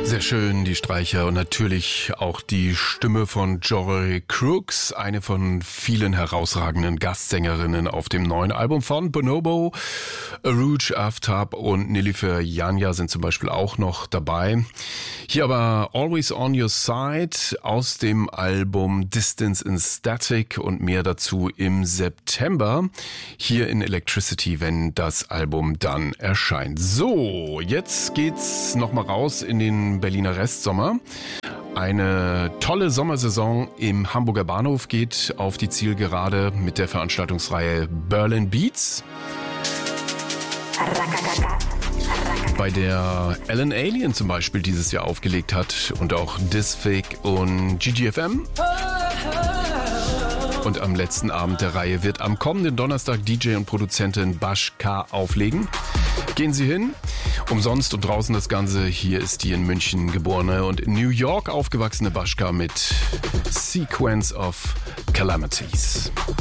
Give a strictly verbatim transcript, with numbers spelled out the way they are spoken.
Sehr schön, die Streicher und natürlich auch die Stimme von Jory Crooks, eine von vielen herausragenden Gastsängerinnen auf dem neuen Album von Bonobo. Arooj Aftab und Nilüfer Yanya sind zum Beispiel auch noch dabei. Hier aber Always on Your Side aus dem Album Distance in Static und mehr dazu im September hier in Electricity, wenn das Album dann erscheint. So, jetzt geht's nochmal raus in den Berliner Restsommer. Eine tolle Sommersaison im Hamburger Bahnhof geht auf die Zielgerade mit der Veranstaltungsreihe Berlin Beats, bei der Alan Alien zum Beispiel dieses Jahr aufgelegt hat und auch Disfig und G G F M. Und am letzten Abend der Reihe wird am kommenden Donnerstag D J und Produzentin Bash K auflegen. Gehen Sie hin, umsonst und draußen das Ganze. Hier ist die in München geborene und in New York aufgewachsene Bash K mit Sequence of Calamities.